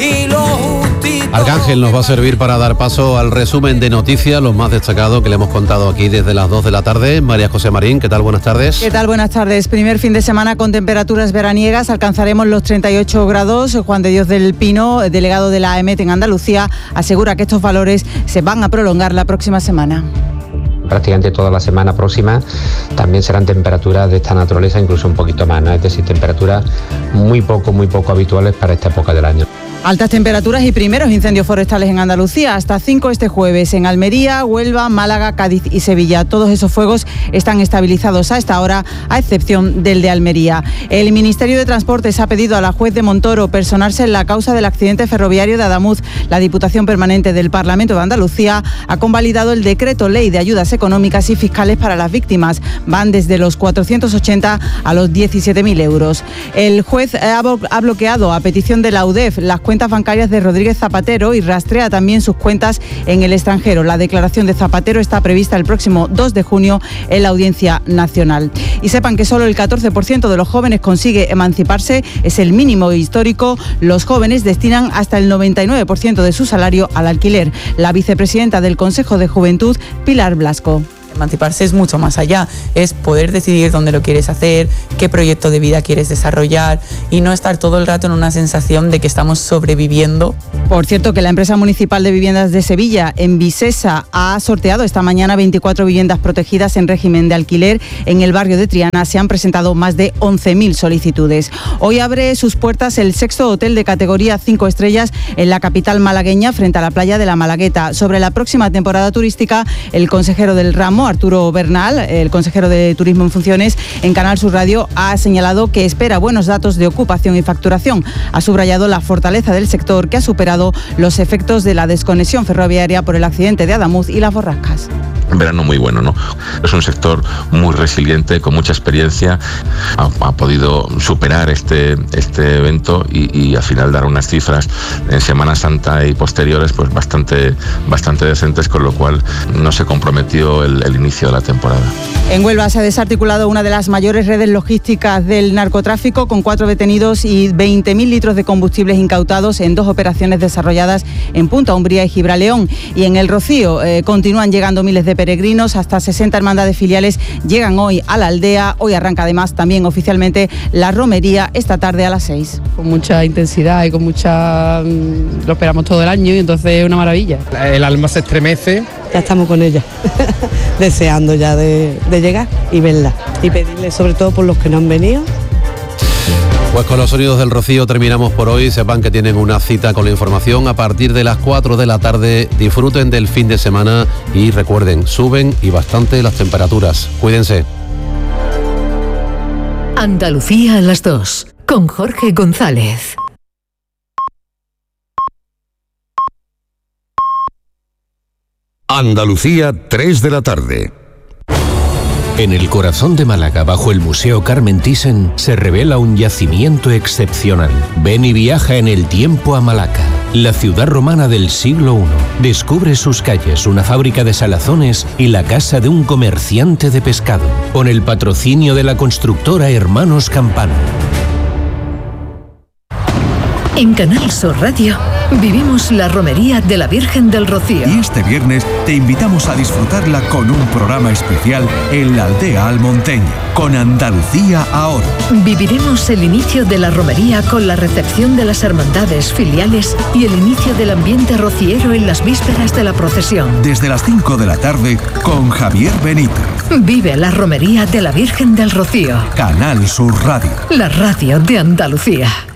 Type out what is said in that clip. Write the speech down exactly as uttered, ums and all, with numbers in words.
y lo justito. Arcángel nos va a servir para dar paso al resumen de noticias, los más destacados que le hemos contado aquí desde las dos de la tarde. María José Marín, ¿qué tal? Buenas tardes. ¿Qué tal? Buenas tardes. Primer fin de semana con temperaturas veraniegas, alcanzaremos los treinta y ocho grados. Juan de Dios del Pino, delegado de la A E M E T en Andalucía, asegura que estos valores se van a prolongar la próxima semana. Prácticamente toda la semana próxima también serán temperaturas de esta naturaleza, incluso un poquito más, ¿no? Es decir, temperaturas muy poco, muy poco habituales para esta época del año. Altas temperaturas y primeros incendios forestales en Andalucía, hasta cinco este jueves en Almería, Huelva, Málaga, Cádiz y Sevilla. Todos esos fuegos están estabilizados a esta hora, a excepción del de Almería. El Ministerio de Transportes ha pedido a la juez de Montoro personarse en la causa del accidente ferroviario de Adamuz. La Diputación Permanente del Parlamento de Andalucía ha convalidado el decreto ley de ayudas económicas y fiscales para las víctimas. Van desde los cuatrocientos ochenta a los diecisiete mil euros. El juez ha bloqueado a petición de la U D E F las cuentas bancarias de Rodríguez Zapatero y rastrea también sus cuentas en el extranjero. La declaración de Zapatero está prevista el próximo dos de junio en la Audiencia Nacional. Y sepan que solo el catorce por ciento de los jóvenes consigue emanciparse, es el mínimo histórico. Los jóvenes destinan hasta el noventa y nueve por ciento de su salario al alquiler. La vicepresidenta del Consejo de Juventud, Pilar Blasco. Emanciparse es mucho más allá, es poder decidir dónde lo quieres hacer, qué proyecto de vida quieres desarrollar y no estar todo el rato en una sensación de que estamos sobreviviendo. Por cierto, que la empresa municipal de viviendas de Sevilla, Envisesa, ha sorteado esta mañana veinticuatro viviendas protegidas en régimen de alquiler en el barrio de Triana. Se han presentado más de once mil solicitudes. Hoy abre sus puertas el sexto hotel de categoría cinco estrellas en la capital malagueña, frente a la playa de la Malagueta. Sobre la próxima temporada turística, el consejero del ramo, Arturo Bernal, el consejero de Turismo en funciones, en Canal Sur Radio ha señalado que espera buenos datos de ocupación y facturación. Ha subrayado la fortaleza del sector, que ha superado los efectos de la desconexión ferroviaria por el accidente de Adamuz y las borrascas. Un verano muy bueno, ¿no? Es un sector muy resiliente, con mucha experiencia, ha, ha podido superar este, este evento y, y al final dar unas cifras en Semana Santa y posteriores pues bastante, bastante decentes, con lo cual no se comprometió el, el inicio de la temporada. En Huelva se ha desarticulado una de las mayores redes logísticas del narcotráfico, con cuatro detenidos y veinte mil litros de combustibles incautados en dos operaciones desarrolladas en Punta Umbría y Gibraleón. Y en El Rocío eh, continúan llegando miles de peregrinos, hasta sesenta hermandades filiales llegan hoy a la aldea. Hoy arranca además también oficialmente la romería esta tarde a las seis. Con mucha intensidad y con mucha... lo esperamos todo el año y entonces es una maravilla. El alma se estremece. Ya estamos con ella, deseando ya de, de llegar y verla. Y pedirle sobre todo por los que no han venido. Pues con los sonidos del Rocío terminamos por hoy. Sepan que tienen una cita con la información a partir de las cuatro de la tarde. Disfruten del fin de semana y recuerden, suben y bastante las temperaturas. Cuídense. Andalucía a las dos, con Jorge González. Andalucía, tres de la tarde. En el corazón de Málaga, bajo el Museo Carmen Thyssen, se revela un yacimiento excepcional. Ven y viaja en el tiempo a Malaca, la ciudad romana del siglo primero. Descubre sus calles, una fábrica de salazones y la casa de un comerciante de pescado, con el patrocinio de la constructora Hermanos Campano. En Canal Sur Radio vivimos la romería de la Virgen del Rocío. Y este viernes te invitamos a disfrutarla con un programa especial en la aldea almonteña, con Andalucía ahora. Viviremos el inicio de la romería con la recepción de las hermandades filiales y el inicio del ambiente rociero en las vísperas de la procesión. Desde las cinco de la tarde con Javier Benítez. Vive la romería de la Virgen del Rocío. Canal Sur Radio. La radio de Andalucía.